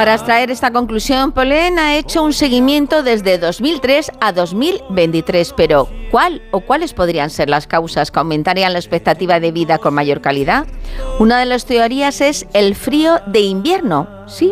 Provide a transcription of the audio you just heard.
Para extraer esta conclusión, Pollen ha hecho un seguimiento desde 2003 a 2023, pero ¿cuál o cuáles podrían ser las causas que aumentarían la expectativa de vida con mayor calidad? Una de las teorías es el frío de invierno. Sí,